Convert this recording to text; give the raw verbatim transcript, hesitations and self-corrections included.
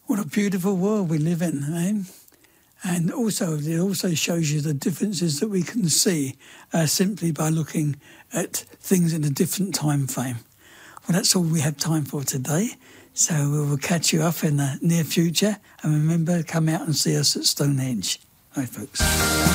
What a beautiful world we live in, eh? And also, it also shows you the differences that we can see uh, simply by looking at things in a different time frame. Well, that's all we have time for today. So we will catch you up in the near future. And remember, come out and see us at Stonehenge. Hi, folks.